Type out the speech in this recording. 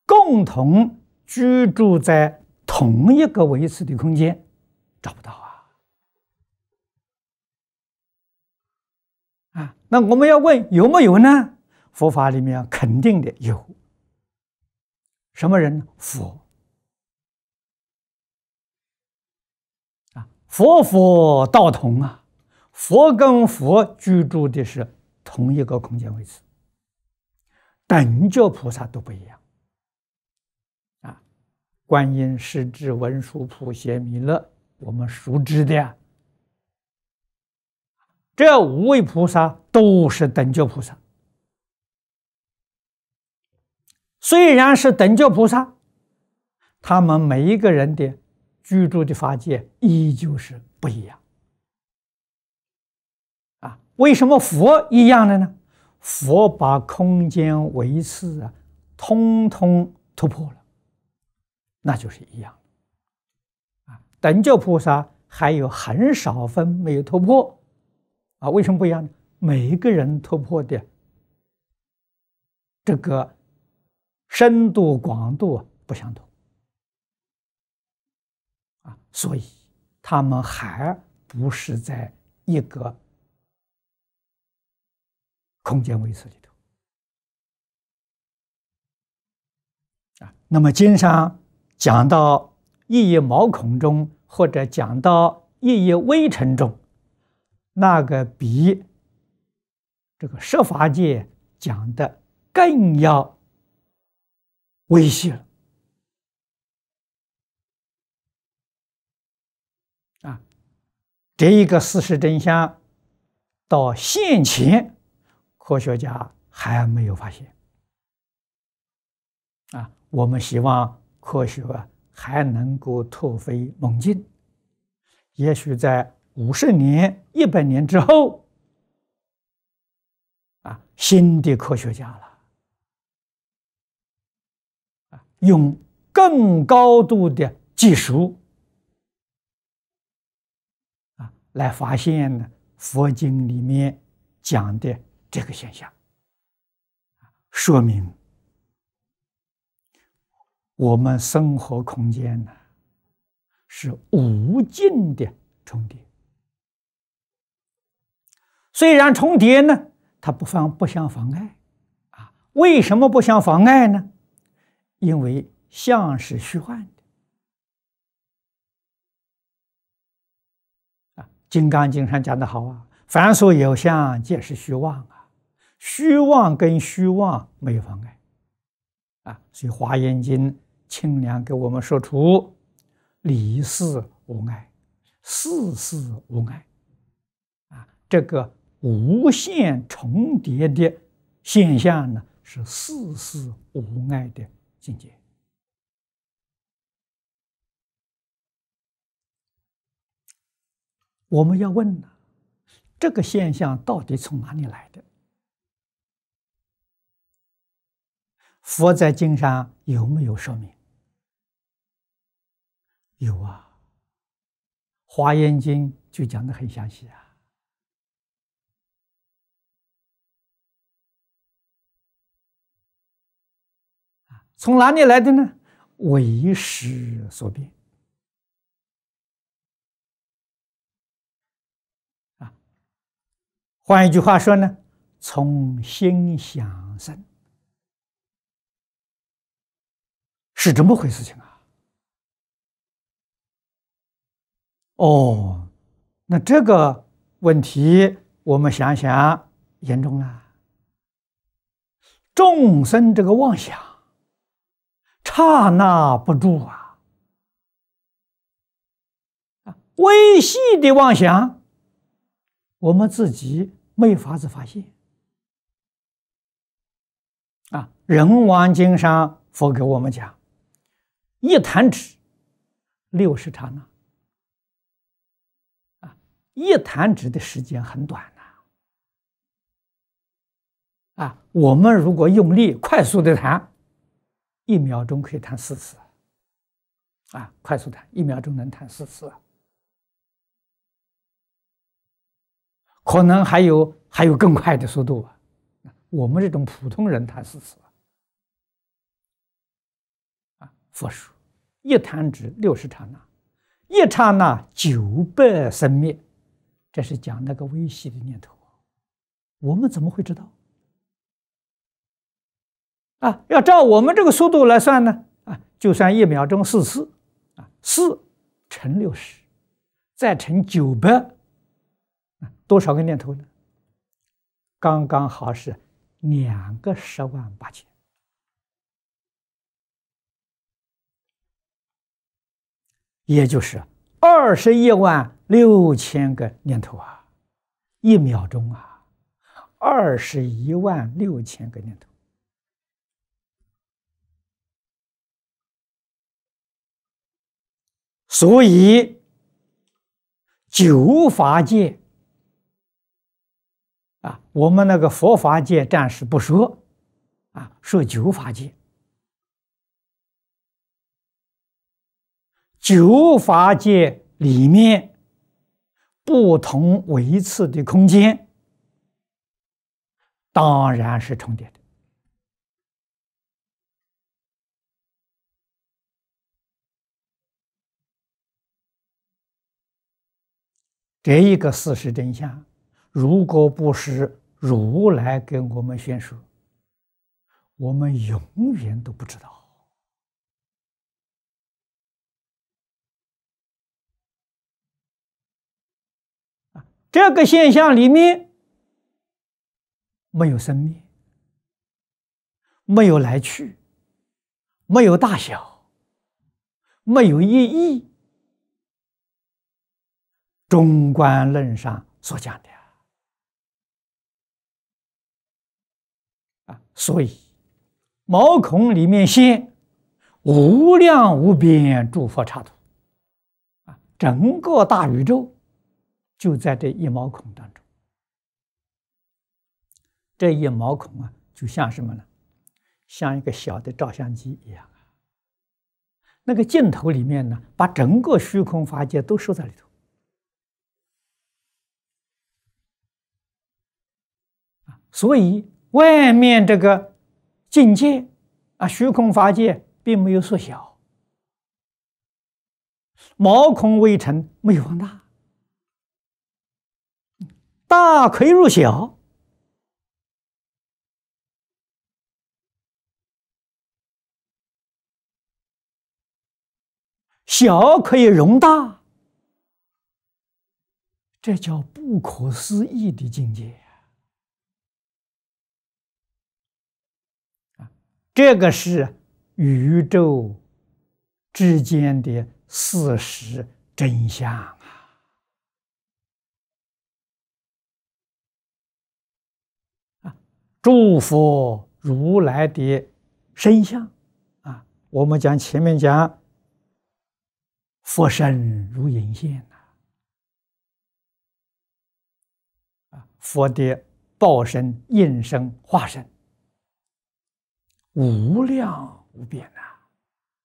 共同居住在同一个维次的空间，找不到那我们要问有没有呢？佛法里面肯定的有。什么人呢？佛佛道同佛跟佛居住的是同一个空间位置，等觉菩萨都不一样观音、势至、文殊、普贤、弥勒，我们熟知的这5位菩萨都是等觉菩萨。虽然是等觉菩萨，他们每一个人的居住的法界依旧是不一样为什么佛一样的呢？佛把空间维次通通突破了，那就是一样等觉菩萨还有很少分没有突破为什么不一样呢？每一个人突破的这个深度广度不相同所以他们还不是在一个空间位次里头那么经上讲到一叶毛孔中，或者讲到一叶微尘中，那个比这个十法界讲的更要微细了这一个事实真相到现前科学家还没有发现我们希望科学还能够突飞猛进，也许在50年、100年之后新的科学家了用更高度的技术来发现呢佛经里面讲的这个现象，说明我们生活空间呢是无尽的重叠。虽然重叠呢，它不相妨碍为什么不相妨碍呢？因为相是虚幻的金刚经上讲得好凡所有相，皆是虚妄虚妄跟虚妄没有妨碍所以华严经清凉给我们说出理事无碍，事事无碍这个无限重叠的现象呢，是事事无碍的境界。我们要问这个现象到底从哪里来的？佛在经上有没有说明？有华严经就讲得很详细从哪里来的呢？为识所变换一句话说呢，从心想生，是这么回事情那这个问题我们想想严重了。众生这个妄想刹那不住微细的妄想我们自己没法子发现人王经上佛给我们讲，一弹指60刹那一弹指的时间很短我们如果用力快速的弹，1秒钟可以弹4次快速弹1秒钟能弹4次可能还有更快的速度我们这种普通人弹4次佛说，一弹指60刹那，一刹那900生灭，这是讲那个微细的念头。我们怎么会知道？啊，要照我们这个速度来算呢，啊，就算1秒钟4次，啊，4乘60，再乘900，多少个念头呢？刚刚好是2个108000，也就是216000个念头啊，1秒钟啊，216000个念头。所以9法界啊，我们那个佛法界暂时不说啊，说9法界。9法界里面不同维次的空间，当然是重叠的。这一个事实真相，如果不是如来给我们宣说，我们永远都不知道。这个现象里面没有生灭，没有来去，没有大小，没有意义。中观论上所讲的啊，所以毛孔里面现无量无边诸佛刹土啊，整个大宇宙就在这一毛孔当中。这一毛孔啊，就像什么呢？像一个小的照相机一样啊。那个镜头里面呢，把整个虚空法界都收在里头。所以外面这个境界啊，虚空法界并没有缩小，毛孔微尘没有放大，大可以入小，小可以容大，这叫不可思议的境界。这个是宇宙之间的事实真相啊！诸佛如来的身相啊，我们讲前面讲佛身如影现啊，佛的报身、应身、化身。无量无边呐！